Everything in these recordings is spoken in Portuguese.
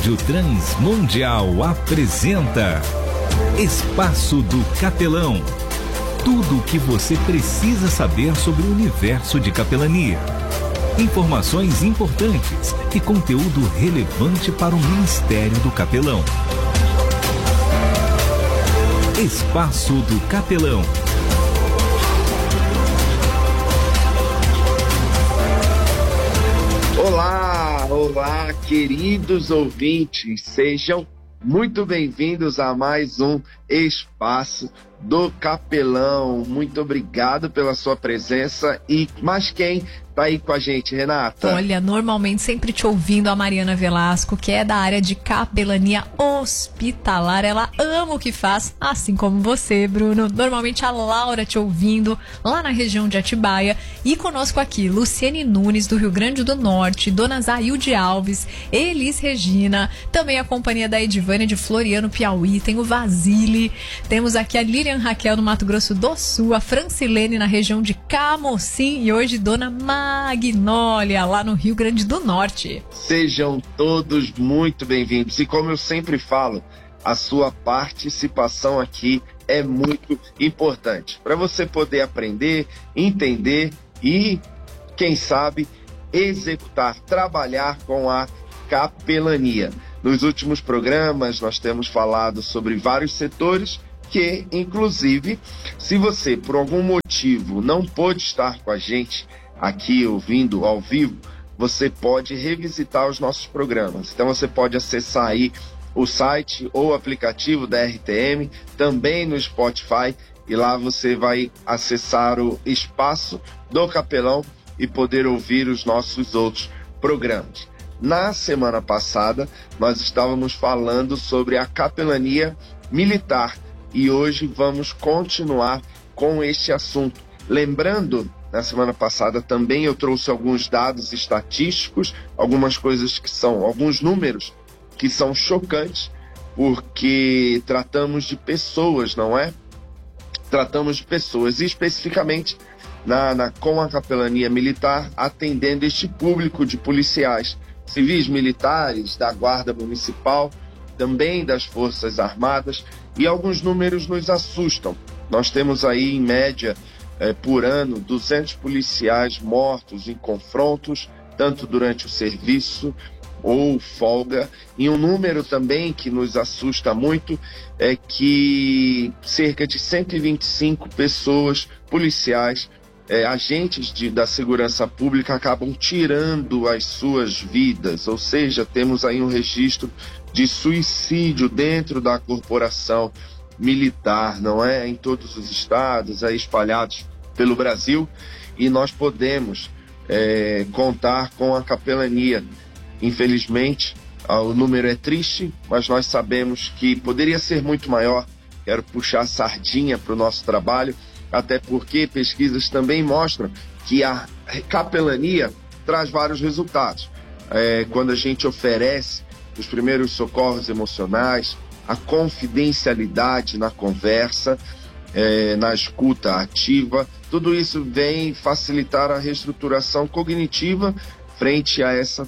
Rádio Transmundial apresenta Espaço do Capelão. Tudo o que você precisa saber sobre o universo de capelania. Informações importantes e conteúdo relevante para o Ministério do Capelão. Espaço do Capelão. Olá, queridos ouvintes, sejam muito bem-vindos a mais um Espaço do Capelão. Muito obrigado pela sua presença. Mas quem tá aí com a gente, Renata? Olha, normalmente sempre te ouvindo a Mariana Velasco, que é da área de capelania hospitalar. Ela ama o que faz, assim como você, Bruno. Normalmente a Laura te ouvindo lá na região de Atibaia. E conosco aqui, Luciene Nunes, do Rio Grande do Norte, Dona Zailde Alves, Elis Regina, também a companhia da Edivânia de Floriano, Piauí, tem o Vasile, temos aqui a Lilian Raquel no Mato Grosso do Sul, a Francilene na região de Camocim e hoje Dona Magnólia lá no Rio Grande do Norte. Sejam todos muito bem-vindos e como eu sempre falo, a sua participação aqui é muito importante para você poder aprender, entender e, quem sabe, executar, trabalhar com a capelania. Nos últimos programas nós temos falado sobre vários setores que, inclusive, se você por algum motivo não pôde estar com a gente aqui ouvindo ao vivo, você pode revisitar os nossos programas. Então você pode acessar aí o site ou o aplicativo da RTM, também no Spotify, e lá você vai acessar o Espaço do Capelão e poder ouvir os nossos outros programas. Na semana passada, nós estávamos falando sobre a capelania militar e hoje vamos continuar com este assunto. Lembrando, na semana passada também eu trouxe alguns dados estatísticos, algumas coisas que são, alguns números que são chocantes, porque tratamos de pessoas, não é? Tratamos de pessoas, e especificamente com a capelania militar, atendendo este público de policiais civis, militares, da Guarda Municipal, também das Forças Armadas, e alguns números nos assustam. Nós temos aí, em média, por ano, 200 policiais mortos em confrontos, tanto durante o serviço ou folga. E um número também que nos assusta muito é que cerca de 125 pessoas, policiais, agentes da segurança pública acabam tirando as suas vidas, ou seja, temos aí um registro de suicídio dentro da corporação militar, não é? Em todos os estados, aí espalhados pelo Brasil, e nós podemos contar com a capelania. Infelizmente, o número é triste, mas nós sabemos que poderia ser muito maior. Quero puxar a sardinha para o nosso trabalho, até porque pesquisas também mostram que a capelania traz vários resultados. Quando a gente oferece os primeiros socorros emocionais, a confidencialidade na conversa, na escuta ativa, tudo isso vem facilitar a reestruturação cognitiva frente a essa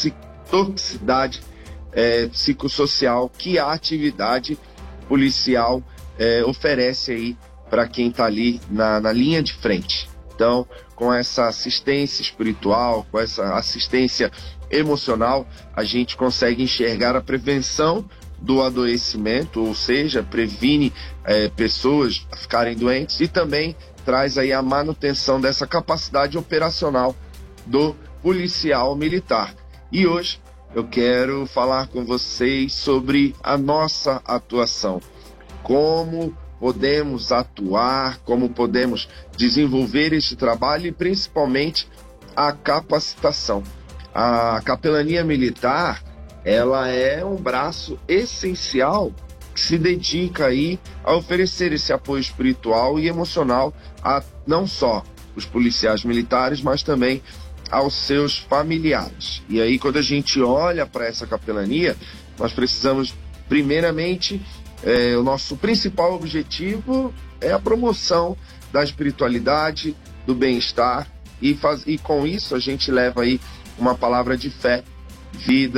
toxicidade psicossocial que a atividade policial oferece aí para quem está ali na linha de frente. Então, com essa assistência espiritual, com essa assistência emocional, a gente consegue enxergar a prevenção do adoecimento, ou seja, previne pessoas a ficarem doentes e também traz aí a manutenção dessa capacidade operacional do policial militar. E hoje eu quero falar com vocês sobre a nossa atuação, como podemos atuar, como podemos desenvolver este trabalho e principalmente a capacitação. A capelania militar, ela é um braço essencial que se dedica aí a oferecer esse apoio espiritual e emocional a não só os policiais militares, mas também aos seus familiares. E aí, quando a gente olha para essa capelania, nós precisamos, primeiramente, o nosso principal objetivo é a promoção da espiritualidade, do bem-estar, e com isso a gente leva aí uma palavra de fé, vida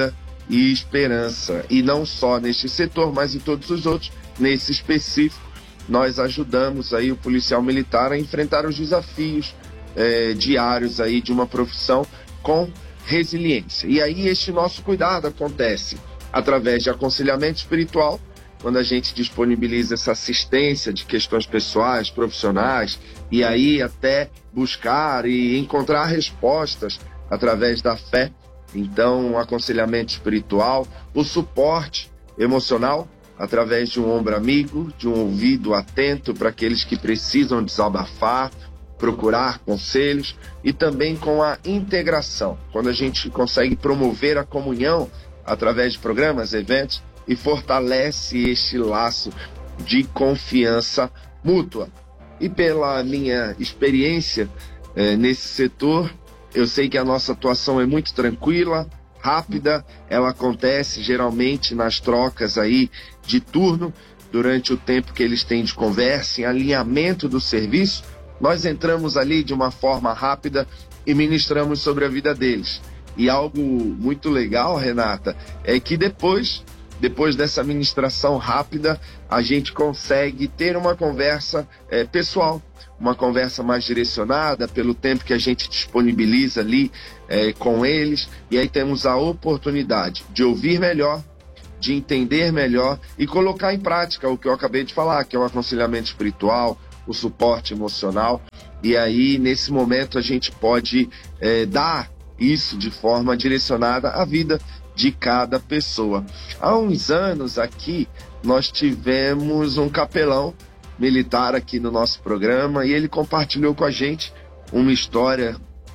e esperança. E não só neste setor, mas em todos os outros. Nesse específico, nós ajudamos aí o policial militar a enfrentar os desafios diários aí de uma profissão com resiliência. E aí este nosso cuidado acontece através de aconselhamento espiritual, quando a gente disponibiliza essa assistência de questões pessoais, profissionais, e aí até buscar e encontrar respostas através da fé. Então, o aconselhamento espiritual, o suporte emocional, através de um ombro amigo, de um ouvido atento para aqueles que precisam desabafar, procurar conselhos, e também com a integração, quando a gente consegue promover a comunhão através de programas, eventos, e fortalece este laço de confiança mútua. E pela minha experiência nesse setor, eu sei que a nossa atuação é muito tranquila, rápida, ela acontece geralmente nas trocas aí de turno, durante o tempo que eles têm de conversa, em alinhamento do serviço, nós entramos ali de uma forma rápida e ministramos sobre a vida deles. E algo muito legal, Renata, é que depois dessa ministração rápida, a gente consegue ter uma conversa pessoal, uma conversa mais direcionada pelo tempo que a gente disponibiliza ali com eles, e aí temos a oportunidade de ouvir melhor, de entender melhor e colocar em prática o que eu acabei de falar, que é o aconselhamento espiritual, o suporte emocional, e aí nesse momento a gente pode dar isso de forma direcionada à vida de cada pessoa. Há uns anos aqui, nós tivemos um capelão militar aqui no nosso programa e ele compartilhou com a gente uma história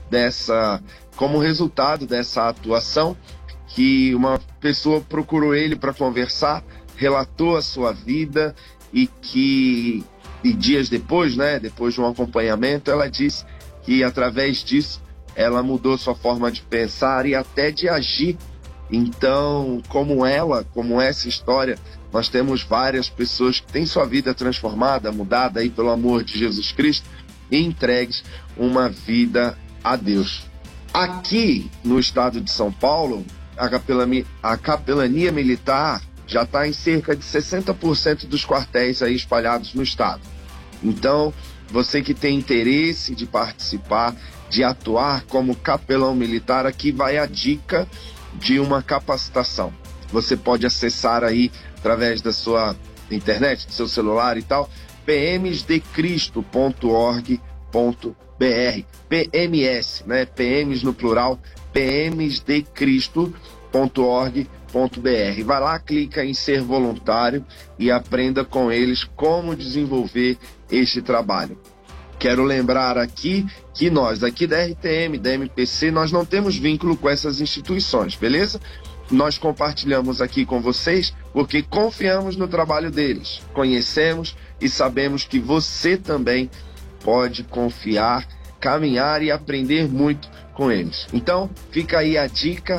como resultado dessa atuação, que uma pessoa procurou ele para conversar, relatou a sua vida e dias depois, depois de um acompanhamento, ela disse que através disso ela mudou sua forma de pensar e até de agir. Então, como essa história, nós temos várias pessoas que têm sua vida transformada, mudada aí pelo amor de Jesus Cristo e entregues uma vida a Deus. Aqui no estado de São Paulo, a capelania militar já está em cerca de 60% dos quartéis aí espalhados no estado. Então, você que tem interesse de participar, de atuar como capelão militar, aqui vai a dica de uma capacitação. Você pode acessar aí através da sua internet, do seu celular e tal, pmsdecristo.org.br, PMS, PMs no plural, pmsdecristo.org.br. Vai lá, clica em ser voluntário e aprenda com eles como desenvolver este trabalho. Quero lembrar aqui que nós, aqui da RTM, da MPC, nós não temos vínculo com essas instituições, beleza? Nós compartilhamos aqui com vocês porque confiamos no trabalho deles, conhecemos e sabemos que você também pode confiar, caminhar e aprender muito com eles. Então, fica aí a dica,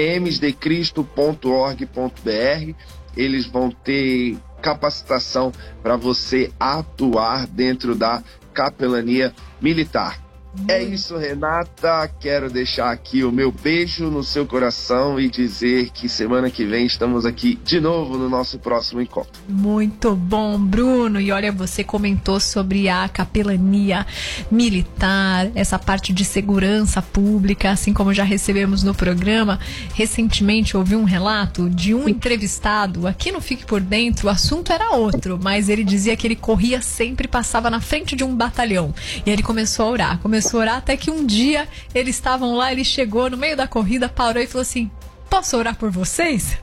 pmsdecristo.org.br. Eles vão ter capacitação para você atuar dentro da capelania militar. É isso, Renata. Quero deixar aqui o meu beijo no seu coração e dizer que semana que vem estamos aqui de novo no nosso próximo encontro. Muito bom, Bruno. E olha, você comentou sobre a capelania militar, essa parte de segurança pública, assim como já recebemos no programa. Recentemente ouvi um relato de um entrevistado aqui no Fique Por Dentro. O assunto era outro, mas ele dizia que ele corria sempre, passava na frente de um batalhão. E ele começou a orar até que um dia eles estavam lá, ele chegou no meio da corrida, parou e falou assim: posso orar por vocês?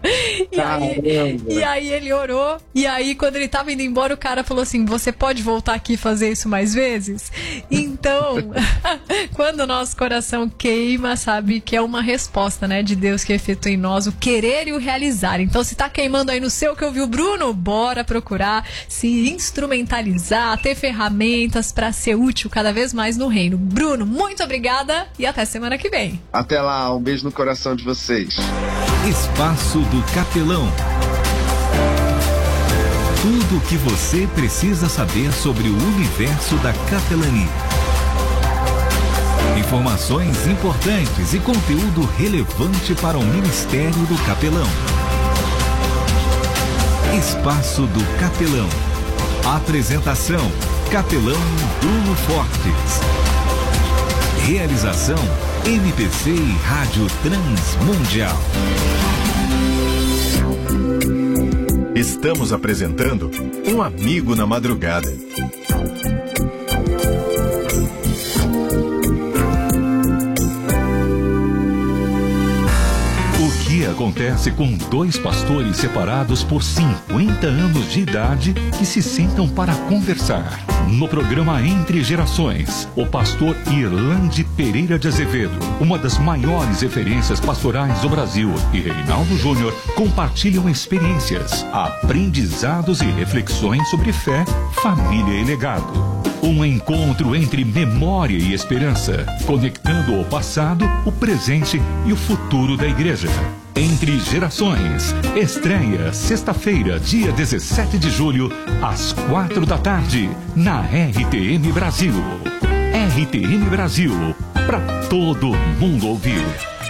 E aí ele orou, e aí quando ele estava indo embora, o cara falou assim: você pode voltar aqui e fazer isso mais vezes? Então, quando o nosso coração queima, sabe que é uma resposta, de Deus que efetua em nós o querer e o realizar. Então, se tá queimando aí no seu que ouviu o Bruno, bora procurar se instrumentalizar, ter ferramentas para ser útil cada vez mais no reino. Bruno, muito obrigada e até semana que vem. Até lá, um beijo no coração de vocês. Espaço do Capelão. Tudo o que você precisa saber sobre o universo da capelania. Informações importantes e conteúdo relevante para o Ministério do Capelão. Espaço do Capelão. Apresentação: Capelão Bruno Fortes. Realização: MPC e Rádio Transmundial. Estamos apresentando Um Amigo na Madrugada. O que acontece com dois pastores separados por 50 anos de idade que se sentam para conversar? No programa Entre Gerações, o pastor Irlande Pereira de Azevedo, uma das maiores referências pastorais do Brasil, e Reinaldo Júnior compartilham experiências, aprendizados e reflexões sobre fé, família e legado. Um encontro entre memória e esperança, conectando o passado, o presente e o futuro da igreja. Entre Gerações, estreia sexta-feira, dia 17 de julho, às 4 da tarde, na RTM Brasil. RTM Brasil, para todo mundo ouvir.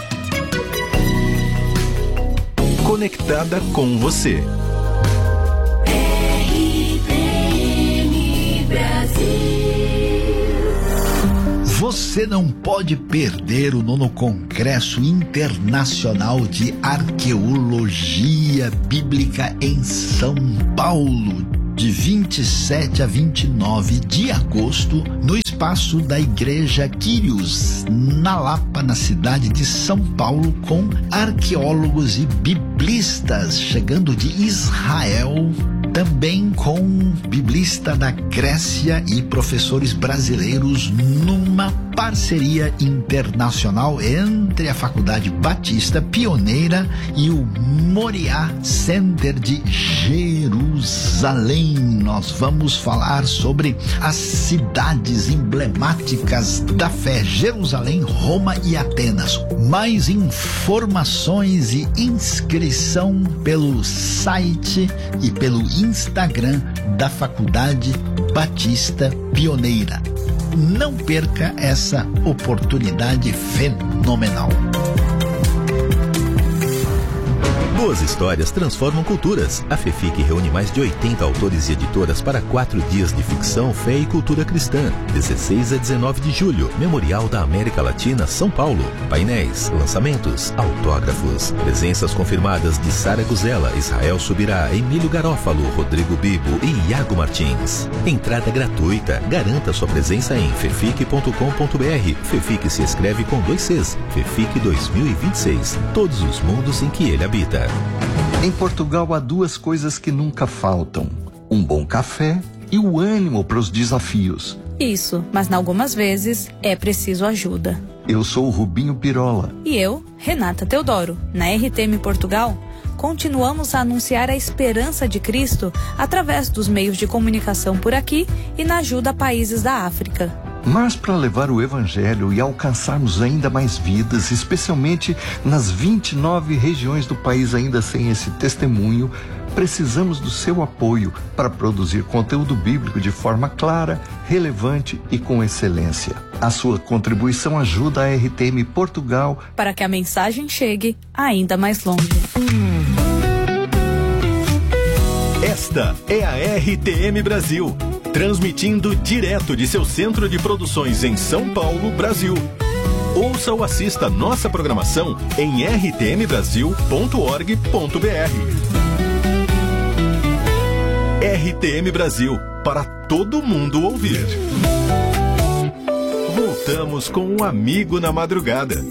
Conectada com você. RTM Brasil. Você não pode perder o 9º Congresso Internacional de Arqueologia Bíblica em São Paulo, de 27 a 29 de agosto, no espaço da Igreja Quírios, na Lapa, na cidade de São Paulo, com arqueólogos e biblistas chegando de Israel, também com biblista da Grécia e professores brasileiros, numa parceria internacional entre a Faculdade Batista Pioneira e o Moriá Center de Jerusalém. Nós vamos falar sobre as cidades emblemáticas da fé: Jerusalém, Roma e Atenas. Mais informações e inscrição pelo site e pelo Instagram da Faculdade Batista Pioneira. Não perca essa oportunidade fenomenal. Boas histórias transformam culturas. A FEFIC reúne mais de 80 autores e editoras para 4 dias de ficção, fé e cultura cristã. 16 a 19 de julho, Memorial da América Latina, São Paulo. Painéis, lançamentos, autógrafos. Presenças confirmadas de Sara Guzela, Israel Subirá, Emílio Garófalo, Rodrigo Bibo e Iago Martins. Entrada gratuita. Garanta sua presença em fefic.com.br. FEFIC se escreve com 2 Cs. FEFIC 2026. Todos os mundos em que ele habita. Em Portugal há 2 coisas que nunca faltam: um bom café e o ânimo para os desafios. Isso, mas algumas vezes é preciso ajuda. Eu sou o Rubinho Pirola. E eu, Renata Teodoro. Na RTM Portugal, continuamos a anunciar a esperança de Cristo através dos meios de comunicação por aqui e na ajuda a países da África. Mas para levar o Evangelho e alcançarmos ainda mais vidas, especialmente nas 29 regiões do país ainda sem esse testemunho, precisamos do seu apoio para produzir conteúdo bíblico de forma clara, relevante e com excelência. A sua contribuição ajuda a RTM Portugal para que a mensagem chegue ainda mais longe. Esta é a RTM Brasil, transmitindo direto de seu centro de produções em São Paulo, Brasil. Ouça ou assista nossa programação em rtmbrasil.org.br. RTM Brasil, para todo mundo ouvir. Voltamos com Um Amigo na Madrugada.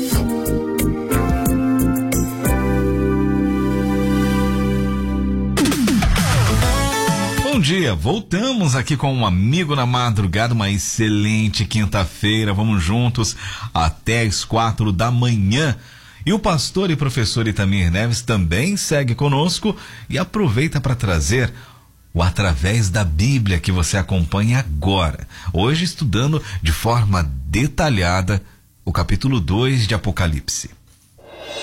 Bom dia, voltamos aqui com Um Amigo na Madrugada, uma excelente quinta-feira. Vamos juntos até as 4 da manhã. E o pastor e professor Itamir Neves também segue conosco e aproveita para trazer o Através da Bíblia, que você acompanha agora. Hoje estudando de forma detalhada o capítulo 2 de Apocalipse.